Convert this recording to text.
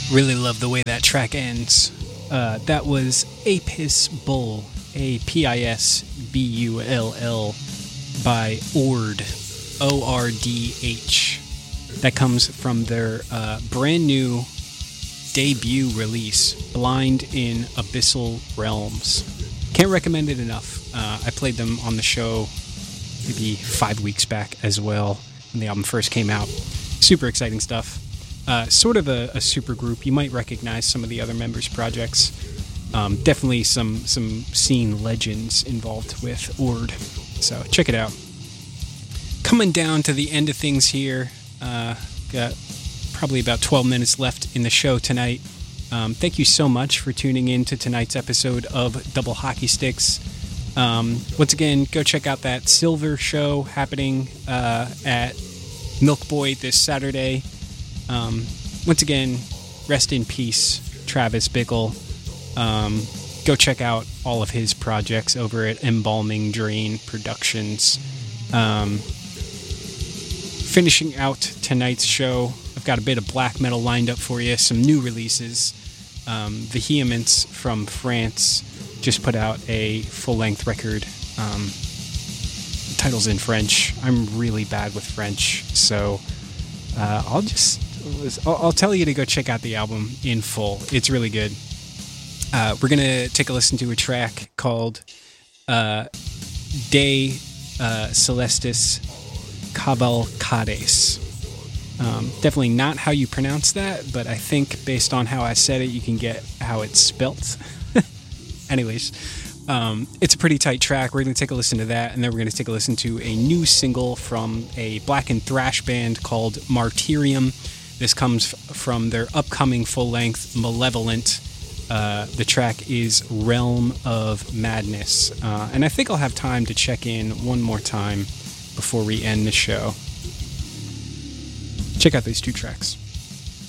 Really love the way that track ends. That was Apis Bull, Apisbull, by Ord, Ordh. That comes from their brand new debut release, Blind in Abyssal Realms. Can't recommend it enough. I played them on the show maybe 5 weeks back as well when the album first came out. Super exciting stuff. Sort of a super group. You might recognize some of the other members' projects. Definitely some scene legends involved with Ord. So check it out. Coming down to the end of things here. Got probably about 12 minutes left in the show tonight. Thank you so much for tuning in to tonight's episode of Double Hockey Sticks. Once again, go check out that Silver show happening at Milk Boy this Saturday. Once again, rest in peace, Travis Bickle. Go check out all of his projects over at Embalming Drain Productions. Finishing out tonight's show, I've got a bit of black metal lined up for you, some new releases. Vehemence from France just put out a full-length record. Title's in French. I'm really bad with French, so I'll tell you to go check out the album in full. It's really good. We're going to take a listen to a track called De Celestis Cavalcades. Definitely not how you pronounce that, but I think based on how I said it, you can get how it's spelt. Anyways, it's a pretty tight track. We're going to take a listen to that, and then we're going to take a listen to a new single from a black and thrash band called Martyrium. This comes from their upcoming full-length Malevolent. The track is Realm of Madness. And I think I'll have time to check in one more time before we end the show. Check out these two tracks.